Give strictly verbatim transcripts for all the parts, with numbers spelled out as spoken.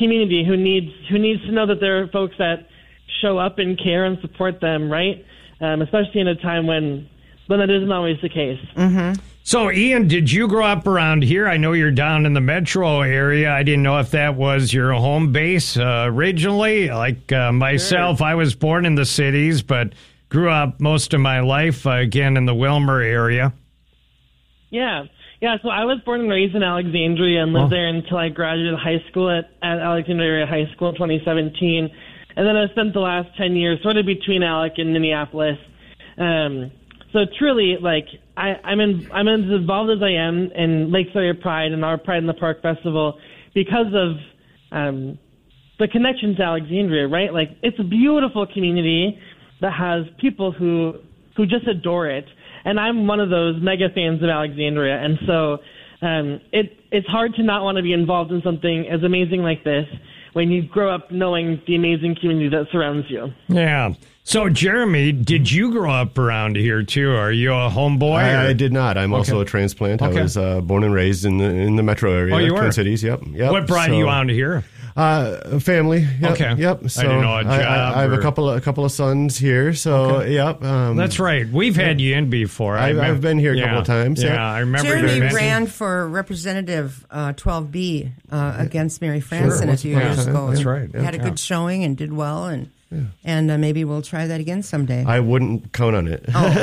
community who needs who needs to know that there are folks that show up and care and support them, right? Um, especially in a time when when that isn't always the case. Mm-hmm. So, Ian, did you grow up around here? I know you're down in the metro area. I didn't know if that was your home base uh, originally. Like uh, myself, sure. I was born in the cities, but grew up most of my life, uh, again, in the Willmar area. Yeah. Yeah, so I was born and raised in Alexandria and lived oh. there until I graduated high school at, at Alexandria High School in twenty seventeen. And then I spent the last ten years sort of between Alec and Minneapolis. Um, so truly, like, I, I'm in, I'm as involved as I am in Lake Sawyer Pride and our Pride in the Park Festival because of um, the connection to Alexandria, right? Like, it's a beautiful community that has people who who just adore it. And I'm one of those mega fans of Alexandria. And so um, it it's hard to not want to be involved in something as amazing like this when you grow up knowing the amazing community that surrounds you. Yeah. So, Jeremy, did you grow up around here, too? Are you a homeboy? I, I did not. I'm okay. also a transplant. Okay. I was uh, born and raised in the in the metro area, oh, you Twin were? Cities. Yep. yep. What brought so, you out here? Uh, family. Yep, okay. Yep. So I didn't know a job. I, I, I have or... a couple of, a couple of sons here. So, okay. yep. Um, That's right. We've had you in before. I've, I've been here a yeah. couple of times. Yeah, yeah. I remember. Jeremy you ran for Representative uh, twelve B uh, against Mary Franson sure. a few yeah. years ago. That's right. Yeah. Had a good showing and did well, and yeah. and uh, maybe we'll try that again someday. I wouldn't count on it. Oh.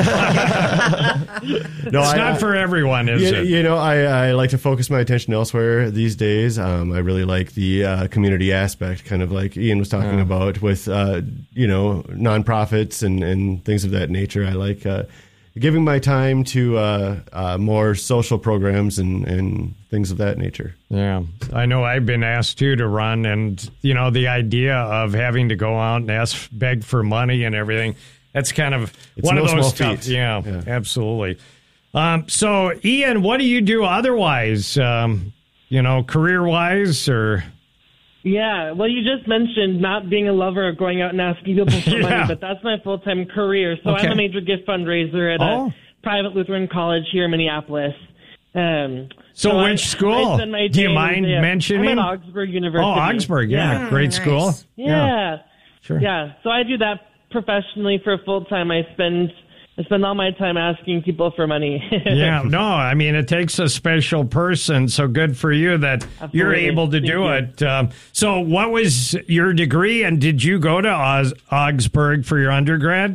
no, it's I, not for everyone, is you, it? You know, I, I like to focus my attention elsewhere these days. Um, I really like the uh, community aspect, kind of like Ian was talking yeah. about with, uh, you know, nonprofits and, and things of that nature. I like uh, giving my time to uh, uh, more social programs and, and things of that nature. Yeah. I know I've been asked, too, to run, and, you know, the idea of having to go out and ask, beg for money and everything, that's kind of it's one no of those small tough. feat. Yeah, yeah, absolutely. Um, so, Ian, what do you do otherwise, um, you know, career-wise or... Yeah, well, you just mentioned not being a lover of going out and asking people for yeah. money, but that's my full-time career. So okay. I'm a major gift fundraiser at oh. a private Lutheran college here in Minneapolis. Um, so, so which I, school? I do you mind at, mentioning? I'm at Augsburg University. Oh, Augsburg, yeah. yeah. Great nice. school. Yeah. yeah. Sure. Yeah, so I do that professionally for full-time. I spend... I spend all my time asking people for money. yeah, no, I mean, it takes a special person, so good for you that Absolutely. You're able to Thank do you. it. Um, so what was your degree, and did you go to Aus- Augsburg for your undergrad?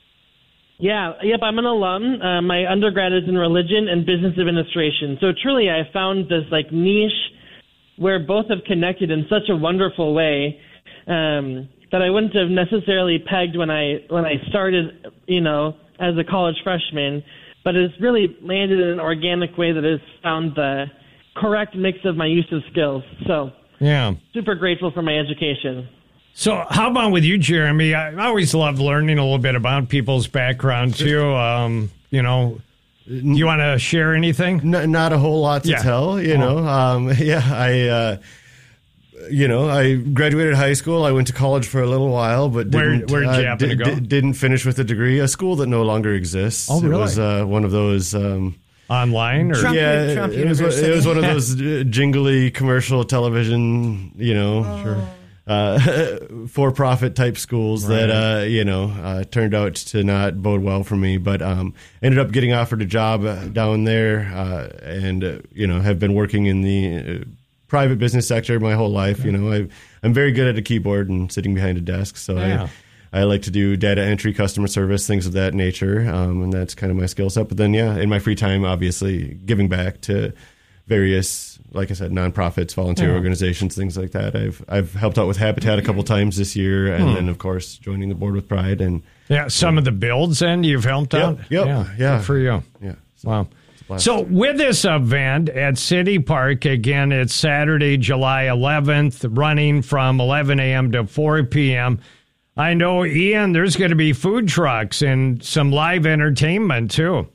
Yeah, yep, I'm an alum. Uh, my undergrad is in religion and business administration. So truly, I found this like niche where both have connected in such a wonderful way um, that I wouldn't have necessarily pegged when I when I started, you know, as a college freshman, but it's really landed in an organic way that has found the correct mix of my use of skills. So yeah, super grateful for my education. So how about with you, Jeremy? I always love learning a little bit about people's background, too. Um, you know, do you want to share anything? N- not a whole lot to yeah. tell, you oh. know. Um, yeah, I... Uh, You know, I graduated high school. I went to college for a little while, but didn't, where, where'd you uh, happen d- to go? D- didn't finish with a degree. A school that no longer exists. Oh, really? It was uh, one of those um, online, or Trump, yeah, Trump it was. University. It was one of those uh, jingly commercial television, you know, oh. sure. uh, for-profit type schools right. that uh, you know uh, turned out to not bode well for me. But um, ended up getting offered a job down there, uh, and uh, you know have been working in the Uh, private business sector my whole life. You know, I, I'm very good at a keyboard and sitting behind a desk, so yeah. I, I like to do data entry, customer service, things of that nature, um, and that's kind of my skill set. But then, yeah, in my free time, obviously, giving back to various, like I said, nonprofits, volunteer yeah. organizations, things like that. I've I've helped out with Habitat a couple times this year, and hmm. then, of course, joining the board with Pride. And yeah, some of the builds, and you've helped yep, out? Yep, yeah. yeah. Good for you. Yeah. So. Wow. So with this event at City Park, again, it's Saturday, July eleventh, running from eleven a.m. to four p.m. I know, Ian, there's going to be food trucks and some live entertainment, too.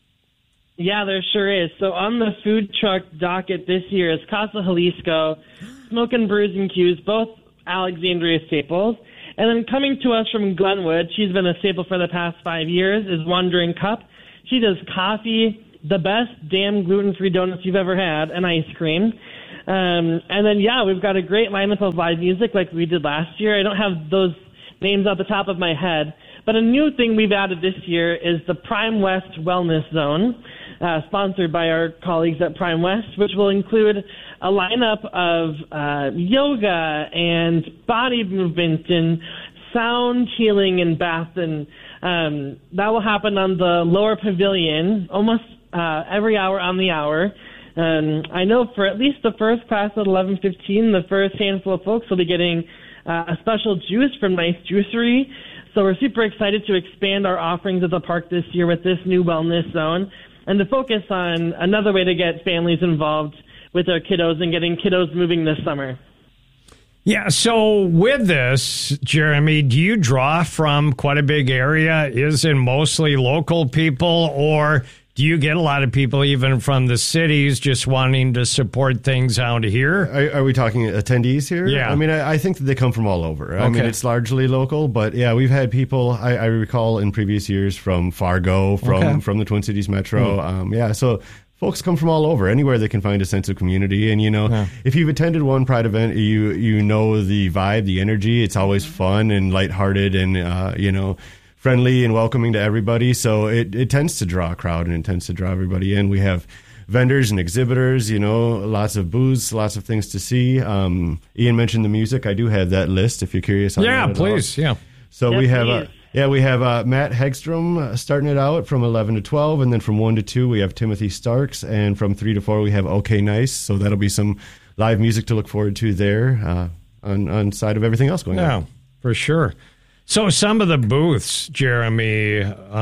Yeah, there sure is. So on the food truck docket this year is Casa Jalisco, Smoke and Brews and Q's, both Alexandria staples. And then coming to us from Glenwood, she's been a staple for the past five years, is Wandering Cup. She does coffee, the best damn gluten-free donuts you've ever had, and ice cream. Um, and then, yeah, we've got a great lineup of live music like we did last year. I don't have those names off the top of my head, but a new thing we've added this year is the Prime West Wellness Zone, uh, sponsored by our colleagues at Prime West, which will include a lineup of uh, yoga and body movement and sound healing and bath, and um, that will happen on the lower pavilion almost uh, every hour on the hour. Um, I know for at least the first class at eleven fifteen, the first handful of folks will be getting uh, a special juice from Nice Juicery. So we're super excited to expand our offerings at the park this year with this new wellness zone and to focus on another way to get families involved with their kiddos and getting kiddos moving this summer. Yeah, so with this, Jeremy, do you draw from quite a big area? Is it mostly local people, or do you get a lot of people even from the cities just wanting to support things out here? Are, are we talking attendees here? Yeah. I mean, I, I think that they come from all over. I Okay. mean, it's largely local, but yeah, we've had people, I, I recall in previous years, from Fargo, from, Okay. from the Twin Cities Metro. Hmm. Um, yeah, so folks come from all over, anywhere they can find a sense of community. And, you know, Yeah. if you've attended one Pride event, you you know the vibe, the energy. It's always fun and lighthearted and, uh, you know, friendly and welcoming to everybody. So it, it tends to draw a crowd and it tends to draw everybody in. We have vendors and exhibitors, you know, lots of booths, lots of things to see. Um, Ian mentioned the music. I do have that list if you're curious. On Yeah, that at all. please, yeah. So Yes, we have, uh, please. yeah, we have uh, Matt Hegstrom uh, starting it out from eleven to twelve, and then from one to two we have Timothy Starks, and from three to four we have OK Nice. So that'll be some live music to look forward to there uh, on on side of everything else going Yeah, on. for sure. So some of the booths, Jeremy,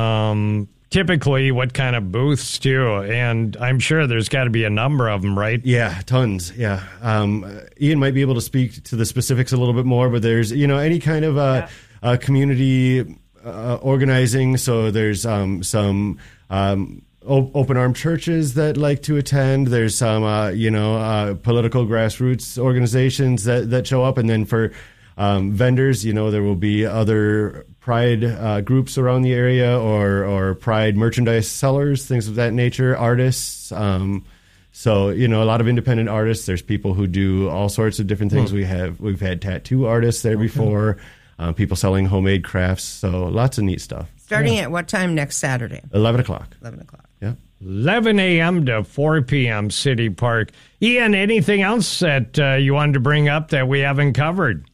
um, typically what kind of booths do? And I'm sure there's got to be a number of them, right? Yeah, tons. Yeah. Um, Ian might be able to speak to the specifics a little bit more, but there's, you know, any kind of uh, uh, community uh, organizing. So there's um, some um, o- open arm churches that like to attend. There's some, uh, you know, uh, political grassroots organizations that, that show up. And then for um, vendors, you know, there will be other Pride uh, groups around the area or, or Pride merchandise sellers, things of that nature, artists. Um, so, you know, a lot of independent artists. There's people who do all sorts of different things. Hmm. We have, we've had tattoo artists there before, um, people selling homemade crafts. So lots of neat stuff. Starting at what time next Saturday? eleven o'clock. eleven o'clock. Yeah. eleven a.m. to four p.m. City Park. Ian, anything else that uh, you wanted to bring up that we haven't covered?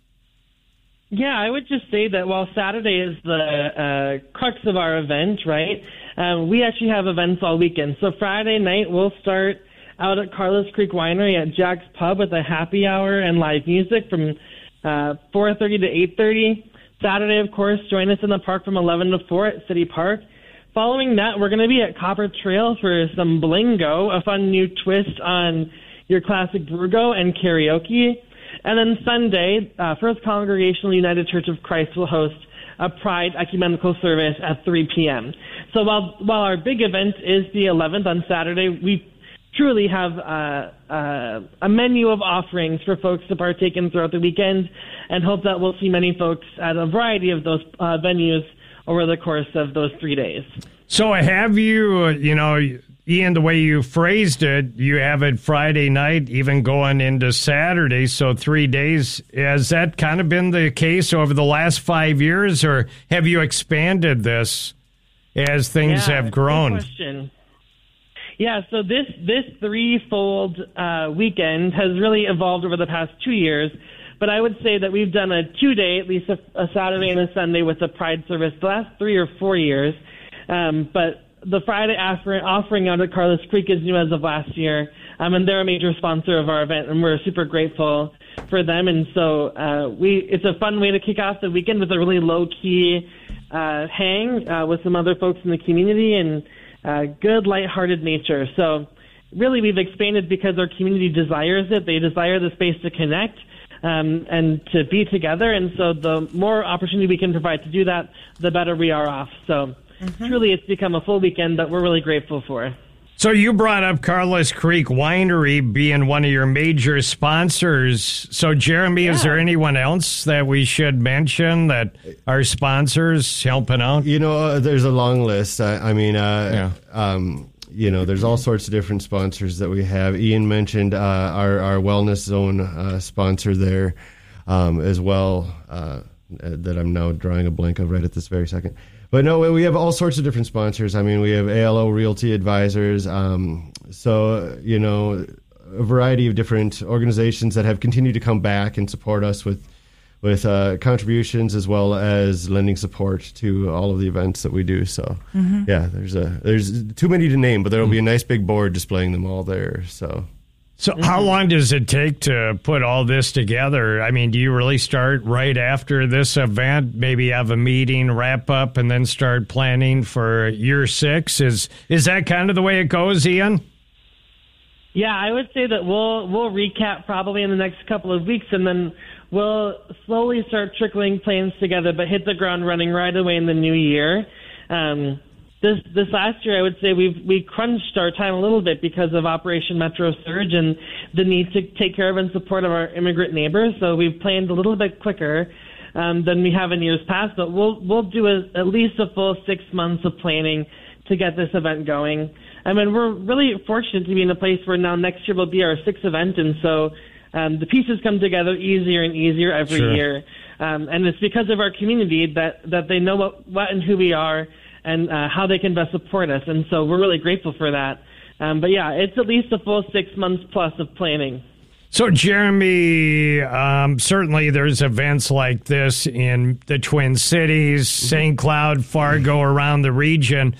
Yeah, I would just say that while Saturday is the uh, crux of our event, right, um, we actually have events all weekend. So Friday night, we'll start out at Carlos Creek Winery at Jack's Pub with a happy hour and live music from uh, four thirty to eight thirty. Saturday, of course, join us in the park from eleven to four at City Park. Following that, we're going to be at Copper Trail for some Blingo, a fun new twist on your classic Brugo and karaoke. And then Sunday, uh, First Congregational United Church of Christ will host a Pride Ecumenical Service at three p.m. So while while our big event is the eleventh on Saturday, we truly have uh, uh, a menu of offerings for folks to partake in throughout the weekend, and hope that we'll see many folks at a variety of those uh, venues over the course of those three days. So have you, uh, you know, Ian, the way you phrased it, you have it Friday night, even going into Saturday, so three days. Has that kind of been the case over the last five years, or have you expanded this as things Yeah, have grown? Good question. Yeah, so this this threefold uh, weekend has really evolved over the past two years. But I would say that we've done a two-day, at least a, a Saturday and a Sunday with the Pride service the last three or four years. Um, but the Friday offer, offering out at Carlos Creek is new as of last year, um, and they're a major sponsor of our event, and we're super grateful for them. And so uh, we it's a fun way to kick off the weekend with a really low-key uh, hang uh, with some other folks in the community and uh, good, lighthearted nature. So really we've expanded because our community desires it. They desire the space to connect um, and to be together. And so the more opportunity we can provide to do that, the better we are off. So truly it's become a full weekend that we're really grateful for. So you brought up Carlos Creek Winery being one of your major sponsors. So, Jeremy, is Yeah. there anyone else that we should mention that are sponsors helping out? You know, uh, there's a long list. I, I mean, uh, Yeah. um, you know, there's all sorts of different sponsors that we have. Ian mentioned uh, our, our Wellness Zone uh, sponsor there um, as well, uh, that I'm now drawing a blank of right at this very second. But no, we have all sorts of different sponsors. I mean, we have A L O Realty Advisors. Um, so, you know, a variety of different organizations that have continued to come back and support us with with uh, contributions as well as lending support to all of the events that we do. So, mm-hmm. yeah, there's a there's too many to name, but there will be a nice big board displaying them all there. So, so how long does it take to put all this together? I mean, do you really start right after this event? Maybe have a meeting, wrap up, and then start planning for year six? Is is that kind of the way it goes, Ian? Yeah, I would say that we'll we'll recap probably in the next couple of weeks, and then we'll slowly start trickling plans together, but hit the ground running right away in the new year. Um, this this last year, I would say we've we crunched our time a little bit because of Operation Metro Surge and the need to take care of and support of our immigrant neighbors. So we've planned a little bit quicker um, than we have in years past, but we'll we'll do a, at least a full six months of planning to get this event going. I mean, we're really fortunate to be in a place where now next year will be our sixth event, and so um, the pieces come together easier and easier every Sure. year. Um, and it's because of our community that, that they know what, what and who we are and uh, how they can best support us. And so we're really grateful for that. Um, but, yeah, it's at least a full six months plus of planning. So, Jeremy, um, certainly there's events like this in the Twin Cities, Saint Cloud, Fargo, around the region.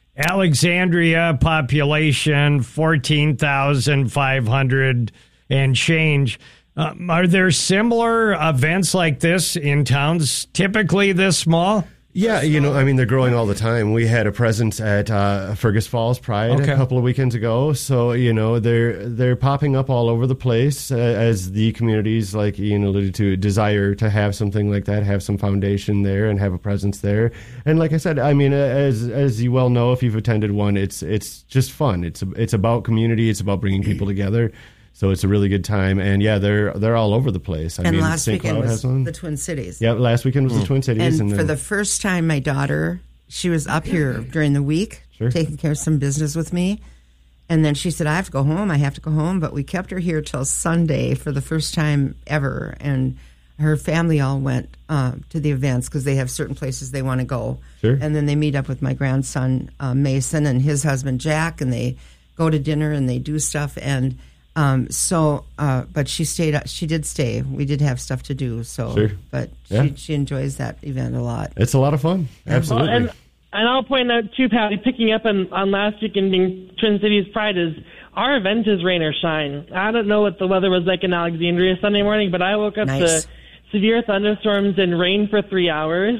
Alexandria, population fourteen thousand five hundred and change. Um, are there similar events like this in towns typically this small? Yeah, you know, I mean, they're growing all the time. We had a presence at uh, Fergus Falls Pride Okay. a couple of weekends ago, so you know they're they're popping up all over the place uh, as the communities, like Ian alluded to, desire to have something like that, have some foundation there, and have a presence there. And like I said, I mean, as as you well know, if you've attended one, it's it's just fun. It's it's about community. It's about bringing people together. So it's a really good time, and yeah, they're they're all over the place. I and mean, last Saint weekend Cloud was has one. the Twin Cities. Yeah, last weekend was the Twin Cities, And and for then- the first time, my daughter, she was up here during the week, Sure. taking care of some business with me. And then she said, I have to go home. I have to go home. But we kept her here till Sunday for the first time ever. And her family all went uh, to the events because they have certain places they want to go. Sure. And then they meet up with my grandson, uh, Mason, and his husband, Jack, and they go to dinner and they do stuff. And um, so, uh, but she stayed, she did stay. We did have stuff to do. So, Sure. but Yeah. she, she enjoys that event a lot. it's a lot of fun. Absolutely. Well, and, and I'll point out, too, Patty, picking up on, on last weekend being Twin Cities Pride is our event is rain or shine. I don't know what the weather was like in Alexandria Sunday morning, but I woke up Nice. to severe thunderstorms and rain for three hours.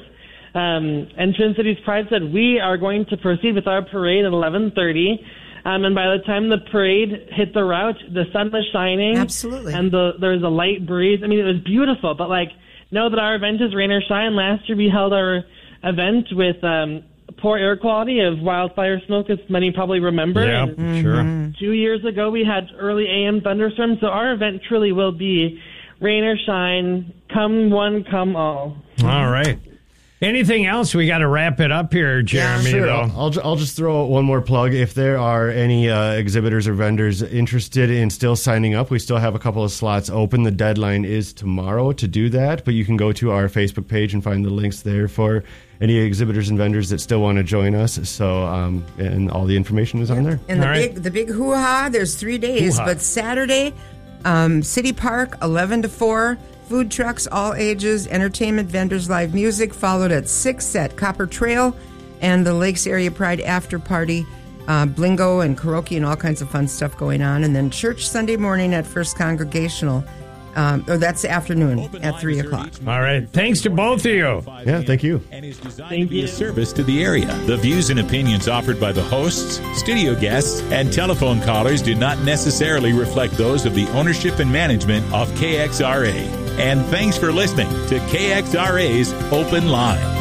Um, and Twin Cities Pride said, we are going to proceed with our parade at eleven thirty. Um, and by the time the parade hit the route, the sun was shining. Absolutely. And the, there was a light breeze. I mean, it was beautiful. But, like, know that our event is rain or shine. Last year we held our event with um, poor air quality of wildfire smoke, as many probably remember. Yeah, And sure. two years ago we had early A M thunderstorms. So our event truly will be rain or shine, come one, come all. All right. Anything else? We got to wrap it up here, Jeremy, Sure. though. I'll, I'll, ju- I'll just throw one more plug. If there are any uh, exhibitors or vendors interested in still signing up, we still have a couple of slots open. The deadline is tomorrow to do that, but you can go to our Facebook page and find the links there for any exhibitors and vendors that still want to join us. So, um, and all the information is on there. And the All right. big, the big hoo-ha, there's three days, Hoo-ha. but Saturday, um, City Park, eleven to four, food trucks, all ages, entertainment vendors, live music, followed at six at Copper Trail, and the Lakes Area Pride after party, uh, blingo and karaoke and all kinds of fun stuff going on. And then church Sunday morning at First Congregational, um, or that's the afternoon at three o'clock. All right. Thanks to both of you. Yeah, thank you. And is designed Thank to be you. a service to the area. The views and opinions offered by the hosts, studio guests, and telephone callers do not necessarily reflect those of the ownership and management of K X R A. And thanks for listening to K X R A's Open Line.